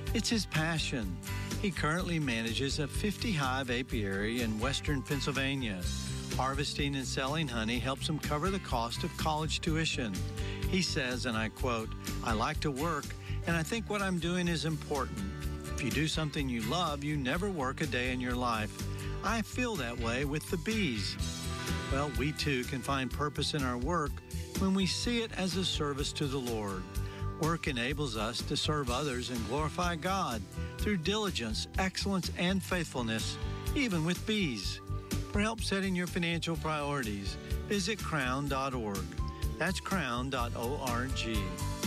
It's his passion. He currently manages a 50-hive apiary in western Pennsylvania. Harvesting and selling honey helps him cover the cost of college tuition. He says, and I quote, "I like to work, and I think what I'm doing is important. If you do something you love, you never work a day in your life. I feel that way with the bees." Well, we too can find purpose in our work when we see it as a service to the Lord. Work enables us to serve others and glorify God through diligence, excellence, and faithfulness, even with bees. For help setting your financial priorities, visit crown.org. That's crown.org.